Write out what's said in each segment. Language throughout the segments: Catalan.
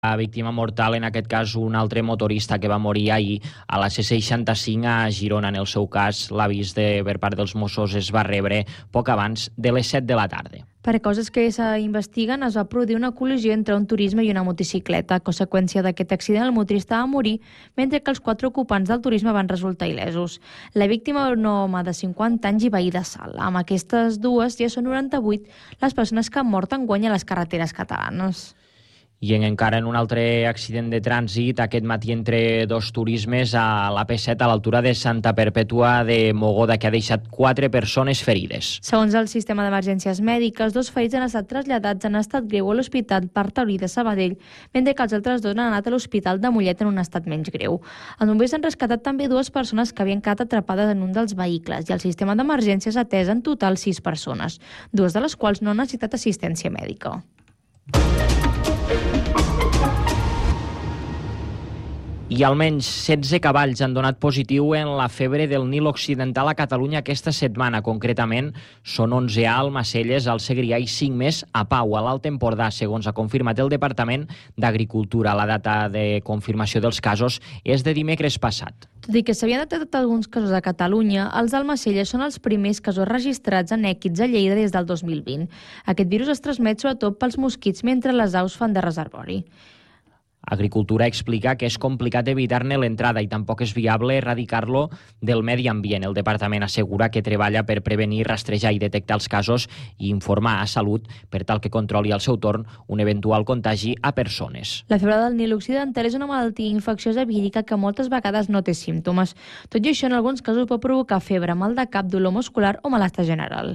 víctima mortal, en aquest cas un altre motorista que va morir ahir a la C65 a Girona. En el seu cas, l'avís per part dels Mossos es va rebre poc abans de les 7 de la tarda. Per coses que s'investiguen, es va produir una col·lisió entre un turisme i una motocicleta. A conseqüència d'aquest accident, el motorista va morir, mentre que els 4 ocupants del turisme van resultar il·lesos. La víctima era un home de 50 anys i veí de Salt. Amb aquestes dues ja són 98 les persones que han mort enguany a les carreteres catalanes. I encara en un altre accident de trànsit, aquest matí entre dos turismes a la P7 a l'altura de Santa Perpètua de Mogoda, que ha deixat 4 persones ferides. Segons el sistema d'emergències mèdiques, 2 ferits han estat traslladats en estat greu a l'Hospital Parc Taurí de Sabadell, mentre que els altres 2 han anat a l'Hospital de Mollet en un estat menys greu. Els bombers han rescatat també 2 persones que havien quedat atrapades en un dels vehicles i el sistema d'emergències ha atès en total 6 persones, 2 de les quals no han necessitat assistència mèdica. I almenys 16 cavalls han donat positiu en la febre del Nil Occidental a Catalunya aquesta setmana. Concretament, són 11 a Almacelles, al Segrià i 5 més a Pau, a l'Alt Empordà, segons ha confirmat el Departament d'Agricultura. La data de confirmació dels casos és de dimecres passat. Tot i que s'havien detectat alguns casos a Catalunya, els d'Almacelles són els primers casos registrats en èquids a Lleida des del 2020. Aquest virus es transmet sobretot pels mosquits mentre les aus fan de reservori. Agricultura explica que és complicat evitar-ne l'entrada i tampoc és viable erradicar-lo del medi ambient. El departament assegura que treballa per prevenir, rastrejar i detectar els casos i informar a Salut per tal que controli al seu torn un eventual contagi a persones. La febre del Nil Occidental és una malaltia infecciosa vírica que moltes vegades no té símptomes. Tot i això, en alguns casos pot provocar febre, mal de cap, dolor muscular o malestar general.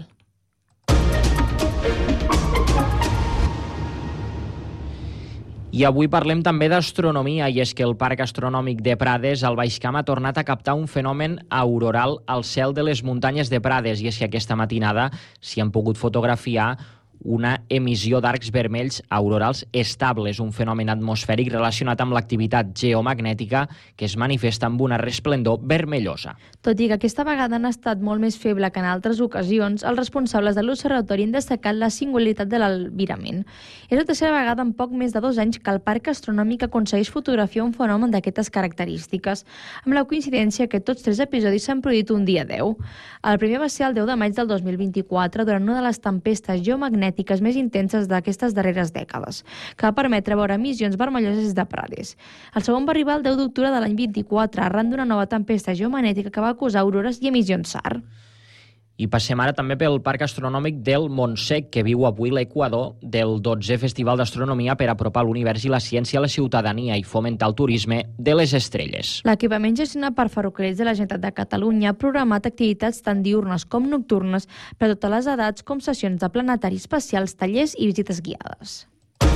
I avui parlem també d'astronomia, i és que el Parc Astronòmic de Prades, al Baix Camp, ha tornat a captar un fenomen auroral al cel de les muntanyes de Prades, i és que aquesta matinada s'hi han pogut fotografiar una emissió d'arcs vermells aurorals estables, un fenomen atmosfèric relacionat amb l'activitat geomagnètica que es manifesta amb una resplendor vermellosa. Tot i que aquesta vegada han estat molt més feble que en altres ocasions, els responsables de l'observatori han destacat la singularitat de l'albirament. És la tercera vegada en poc més de 2 anys que el Parc Astronòmic aconsegueix fotografiar un fenomen d'aquestes característiques, amb la coincidència que tots 3 episodis s'han produït un dia 10. El primer va ser el 10 de maig del 2024, durant una de les tempestes geomagnètiques més intenses d'aquestes darreres dècades, que va permetre veure emissions vermelloses de Prades. El segon va arribar el 10 d'octubre de l'any 24, arran d'una nova tempesta geomagnètica que va causar aurores i emissions SAR. I passem ara també pel Parc Astronòmic del Montsec, que viu avui l'equador del 12è Festival d'Astronomia per apropar l'univers i la ciència a la ciutadania i fomentar el turisme de les estrelles. L'equipament gestionat per Ferrocarrils de la Generalitat de Catalunya ha programat activitats tant diurnes com nocturnes per a totes les edats, com sessions de planetari espacials, tallers i visites guiades.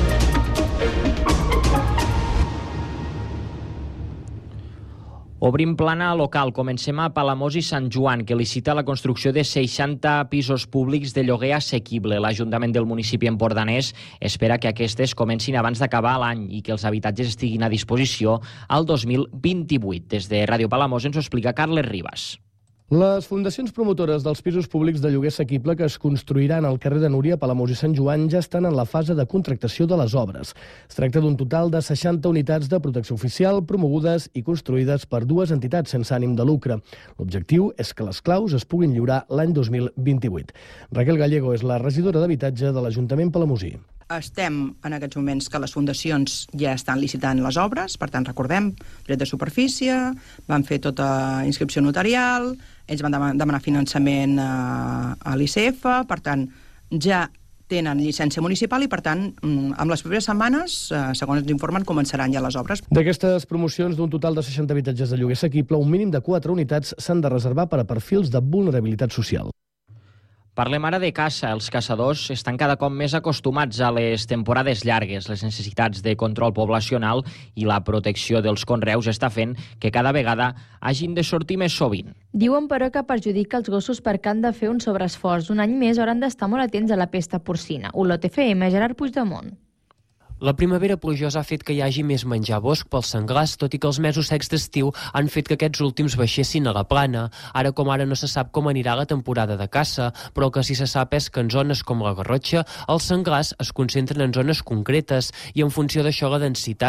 Obrim plana local. Comencem a Palamós i Sant Joan, que licita la construcció de 60 pisos públics de lloguer assequible. L'Ajuntament del municipi empordanès espera que aquestes comencin abans d'acabar l'any i que els habitatges estiguin a disposició al 2028. Des de Ràdio Palamós ens ho explica Carles Ribas. Les fundacions promotores dels pisos públics de lloguer assequible que es construiran al carrer de Núria, Palamós i Sant Joan ja estan en la fase de contractació de les obres. Es tracta d'un total de 60 unitats de protecció oficial promogudes i construïdes per 2 entitats sense ànim de lucre. L'objectiu és que les claus es puguin lliurar l'any 2028. Raquel Gallego és la regidora d'Habitatge de l'Ajuntament palamosí. Estem en aquests moments que les fundacions ja estan licitant les obres, per tant, recordem, dret de superfície, van fer tota inscripció notarial, ells van demanar finançament a l'ICF, per tant, ja tenen llicència municipal i, per tant, amb les properes setmanes, segons ens informen, començaran ja les obres. D'aquestes promocions d'un total de 60 habitatges de lloguer assequible, un mínim de 4 unitats s'han de reservar per a perfils de vulnerabilitat social. Parlem ara de caça. Els caçadors estan cada cop més acostumats a les temporades llargues. Les necessitats de control poblacional i la protecció dels conreus està fent que cada vegada hagin de sortir més sovint. Diuen, però, que perjudica els gossos perquè han de fer un sobreesforç. Un any més hauran d'estar molt atents a la pesta porcina. Olot FM, Gerard Puigdemont. La primavera plujosa ha fet que hi hagi més menjar bosc pels senglars, tot i que els mesos secs d'estiu han fet que aquests últims baixessin a la plana. Ara com ara no se sap com anirà la temporada de caça, però el que sí se sap és que en zones com la Garrotxa els senglars es concentren en zones concretes i en funció d'això la densitat